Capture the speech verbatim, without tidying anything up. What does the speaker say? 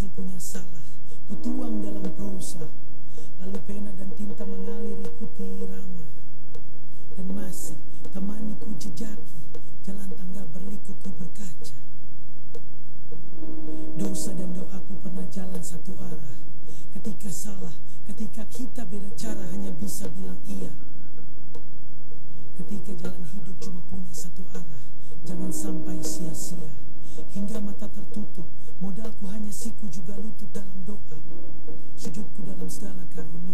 punya salah, kutuang dalam prosa, lalu pena dan tinta mengalir ikuti irama. Dan masih temani ku jejaki jalan tangga berliku ku berkaca. Dosa dan doaku pernah jalan satu arah. Ketika salah, ketika kita beda cara, hanya bisa bilang iya. Ketika jalan hidup cuma punya satu arah, jangan sampai sia-sia. Hingga mata tertutup, modalku hanya siku juga lutut dalam doa. Sujudku dalam segala karunia.